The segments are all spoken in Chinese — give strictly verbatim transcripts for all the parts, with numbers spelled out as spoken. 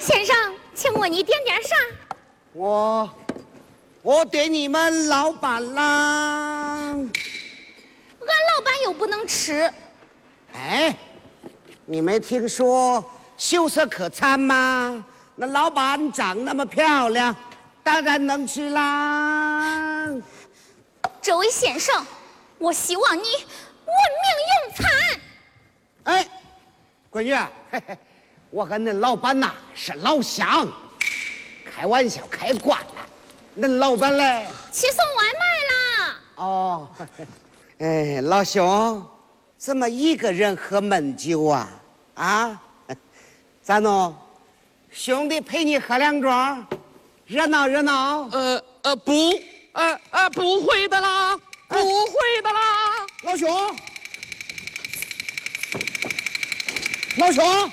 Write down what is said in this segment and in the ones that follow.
先生，请问你点点啥？ 我，我对你们老板啦。 俺老板又不能吃。 哎，你没听说秀色可餐吗？那老板长那么漂亮，当然能吃啦。 这位先生，我希望你闻名用餐。 哎，闺女，嘿嘿，我和恁老板呐是老乡，开玩笑开惯了。恁老板嘞？ 去送外卖啦。 哦，哎，老兄，怎么一个人喝闷酒啊？啊，咋弄？兄弟陪你喝两盅，热闹热闹。 呃呃不，呃呃不会的啦，不会的啦。 老兄，老兄，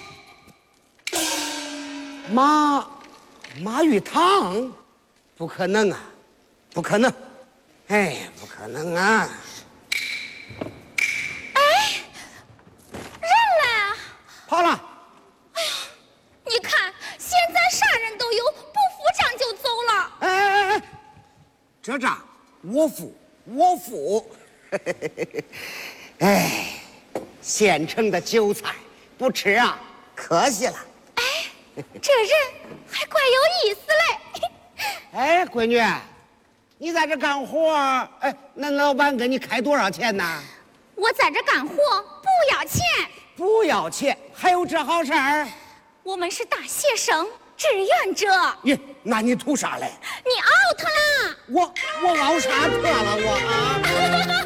马马玉堂，不可能啊，不可能，哎，不可能啊！ 哎，人嘞？ 跑了。 你看，现在啥人都有，不付账就走了。 哎哎哎，这账我付，我付。哎，现成的韭菜不吃啊，可惜了。 哎，这人还怪有意思嘞。 哎，闺女，你在这干活，哎，那老板给你开多少钱呢？ 我在这干活不要钱。 不要钱，还有这好事儿？ 我们是大学生，志愿者。 耶，那你图啥嘞？ 你 out 啦！ 我我熬啥特了我啊？